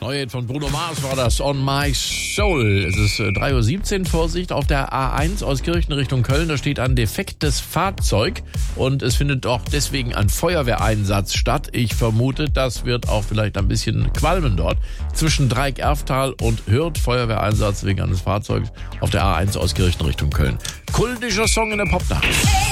Neue von Bruno Mars war das, On My Soul. Es ist 3:17 Uhr, Vorsicht, auf der A1 aus Kirchen Richtung Köln. Da steht ein defektes Fahrzeug und es findet auch deswegen ein Feuerwehreinsatz statt. Ich vermute, das wird auch vielleicht ein bisschen qualmen dort. Zwischen Dreieck-Erftal und Hürth, Feuerwehreinsatz wegen eines Fahrzeugs auf der A1 aus Kirchen Richtung Köln. Kultischer Song in der Popnacht.